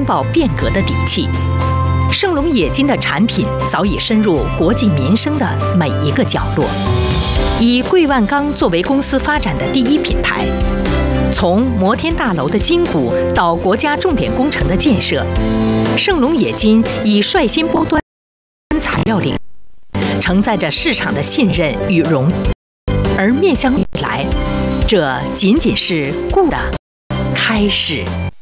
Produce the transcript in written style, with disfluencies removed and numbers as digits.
拥抱变革的底气。盛隆冶金的产品早已深入国计民生的每一个角落。以桂万钢作为公司发展的第一品牌，从摩天大楼的筋骨到国家重点工程的建设，盛隆冶金已率先剥端材料领域，承载着市场的信任与荣誉。而面向未来，这仅仅是故的开始。